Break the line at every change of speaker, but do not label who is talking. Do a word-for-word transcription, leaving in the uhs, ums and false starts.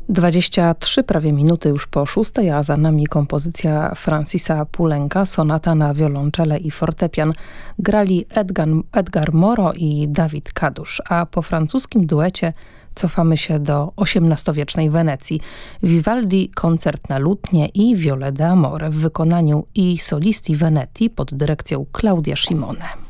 dwadzieścia trzy prawie minuty już po szóstej, a za nami kompozycja Francisa Poulenca, sonata na wiolonczele i fortepian. Grali Edgar, Edgar Moreau i Dawid Kadusz, a po francuskim duecie cofamy się do osiemnastowiecznej Wenecji. Vivaldi, koncert na lutnię i Viole d'amore w wykonaniu i solisti Venetii pod dyrekcją Claudia Scimone.